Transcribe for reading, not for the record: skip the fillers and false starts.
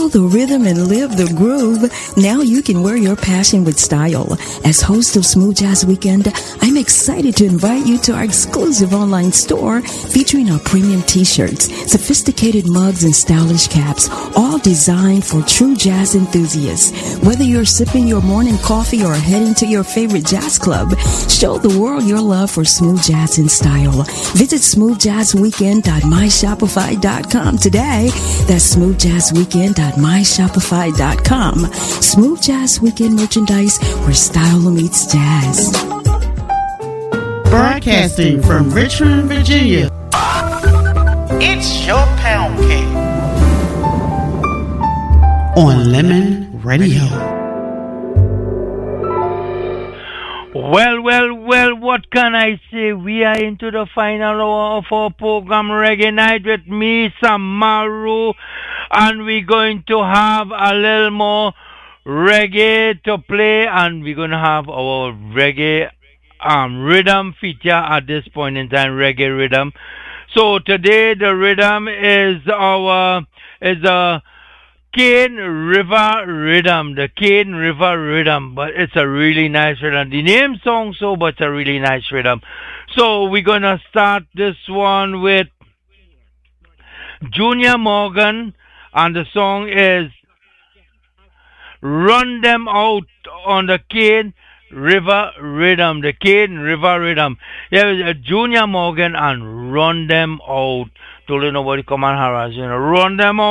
Feel the rhythm and live the groove. Now you can wear your passion with style. As host of Smooth Jazz Weekend, I'm excited to invite you to our exclusive online store featuring our premium t-shirts, sophisticated mugs, and stylish caps, all designed for true jazz enthusiasts. Whether you're sipping your morning coffee or heading to your favorite jazz club, show the world your love for smooth jazz in style. Visit smoothjazzweekend.myshopify.com today. That's smoothjazzweekend.myshopify.com. Smooth Jazz Weekend merchandise where style meets jazz. Broadcasting from Richmond, Virginia. It's your pound cake On Lemon Radio. Well, what can I say? We are into the final hour of our program Reggae Night with me, Samaru, and we're going to have a little more reggae to play, and we're going to have our reggae rhythm feature at this point in time, reggae rhythm. So today the rhythm is a Cane River Rhythm, the Cane River Rhythm, but it's a really nice rhythm. The name sounds so, but it's a really nice rhythm. So we're gonna start this one with Junior Morgan, and the song is Run Them Out on the Cane River Rhythm, the Cane River Rhythm. Yeah, Junior Morgan and Run Them Out. Don't let nobody come and harass you, Run them out.